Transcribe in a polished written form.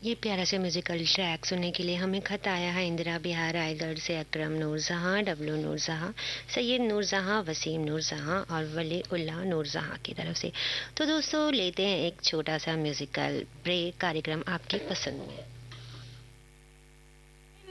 ये प्यारा सा म्यूजिकल ट्रैक सुनने के लिए हमें खत आया है इंदिरा बिहार रायगढ़ से अकरम नूर जहां, डब्लू नूर जहां, सैयद नूर जहां, वसीम नूर जहां और वली उल्लाह नूर जहां की तरफ से। तो दोस्तों लेते हैं एक छोटा सा म्यूजिकल ब्रेक कार्यक्रम आपकी पसंद में।